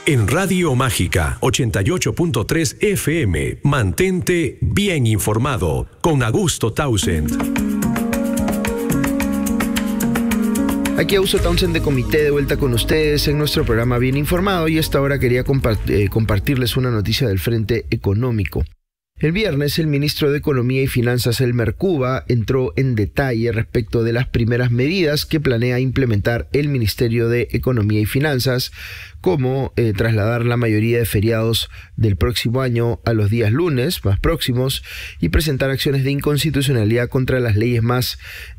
En Radio Mágica 88.3 FM, mantente bien informado con Augusto Townsend. Aquí Augusto Townsend de Comité, de vuelta con ustedes en nuestro programa Bien Informado, y a esta hora quería compartirles una noticia del frente económico. El viernes, el ministro de Economía y Finanzas, Elmer Cuba, entró en detalle respecto de las primeras medidas que planea implementar el Ministerio de Economía y Finanzas, como trasladar la mayoría de feriados del próximo año a los días lunes más próximos y presentar acciones de inconstitucionalidad contra las leyes más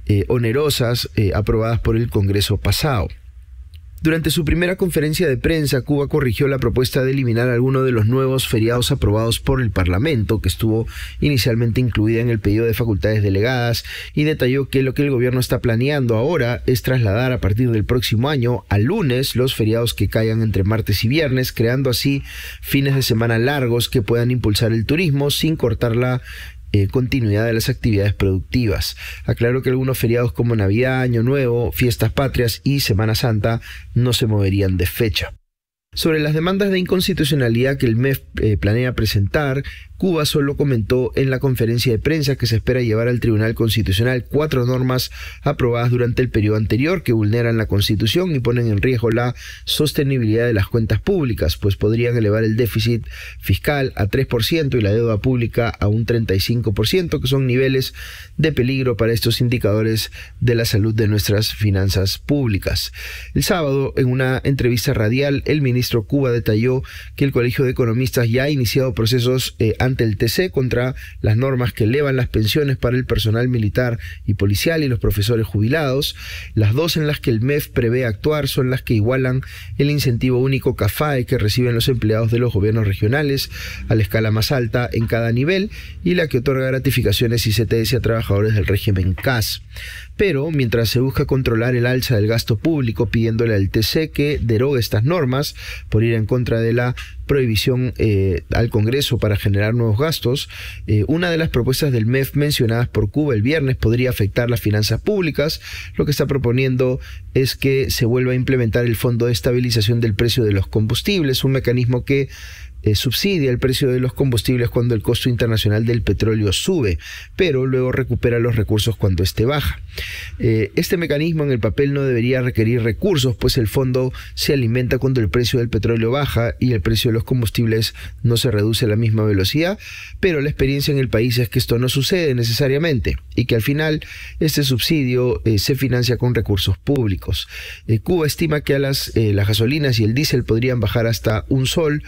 onerosas aprobadas por el Congreso pasado. Durante su primera conferencia de prensa, Cuba corrigió la propuesta de eliminar algunos de los nuevos feriados aprobados por el Parlamento, que estuvo inicialmente incluida en el pedido de facultades delegadas, y detalló que lo que el gobierno está planeando ahora es trasladar a partir del próximo año al lunes los feriados que caigan entre martes y viernes, creando así fines de semana largos que puedan impulsar el turismo sin cortar la continuidad de las actividades productivas. Aclaró que algunos feriados como Navidad, Año Nuevo, Fiestas Patrias y Semana Santa no se moverían de fecha. Sobre las demandas de inconstitucionalidad que el MEF planea presentar, Cuba solo comentó en la conferencia de prensa que se espera llevar al Tribunal Constitucional 4 normas aprobadas durante el periodo anterior que vulneran la Constitución y ponen en riesgo la sostenibilidad de las cuentas públicas, pues podrían elevar el déficit fiscal a 3% y la deuda pública a un 35%, que son niveles de peligro para estos indicadores de la salud de nuestras finanzas públicas. El sábado, en una entrevista radial, el ministro Cuba detalló que el Colegio de Economistas ya ha iniciado procesos ante el TC contra las normas que elevan las pensiones para el personal militar y policial y los profesores jubilados. Las dos en las que el MEF prevé actuar son las que igualan el incentivo único CAFAE que reciben los empleados de los gobiernos regionales a la escala más alta en cada nivel, y la que otorga gratificaciones y CTS a trabajadores del régimen CAS. Pero mientras se busca controlar el alza del gasto público, pidiéndole al TC que derogue estas normas por ir en contra de la prohibición al Congreso para generar nuevos gastos, una de las propuestas del MEF mencionadas por Cuba el viernes podría afectar las finanzas públicas. Lo que está proponiendo es que se vuelva a implementar el Fondo de Estabilización del Precio de los Combustibles, un mecanismo que subsidia el precio de los combustibles cuando el costo internacional del petróleo sube, pero luego recupera los recursos cuando éste baja. Este mecanismo en el papel no debería requerir recursos, pues el fondo se alimenta cuando el precio del petróleo baja y el precio de los combustibles no se reduce a la misma velocidad, pero la experiencia en el país es que esto no sucede necesariamente y que al final este subsidio se financia con recursos públicos. Cuba estima que las gasolinas y el diésel podrían bajar hasta $1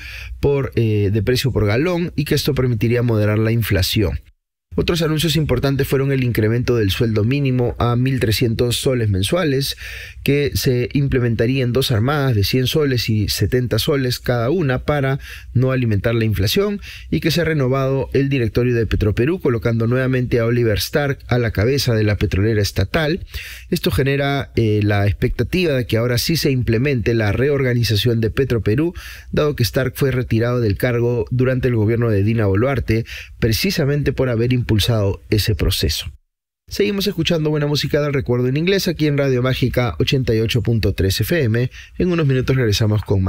de precio por galón y que esto permitiría moderar la inflación. Otros anuncios importantes fueron el incremento del sueldo mínimo a 1.300 soles mensuales, que se implementaría en 2 armadas de 100 soles y 70 soles cada una para no alimentar la inflación, y que se ha renovado el directorio de Petroperú, colocando nuevamente a Oliver Stark a la cabeza de la petrolera estatal. Esto genera la expectativa de que ahora sí se implemente la reorganización de Petroperú, dado que Stark fue retirado del cargo durante el gobierno de Dina Boluarte, precisamente por haber impulsado ese proceso. Seguimos escuchando buena música del recuerdo en inglés aquí en Radio Mágica 88.3 FM. En unos minutos regresamos con más.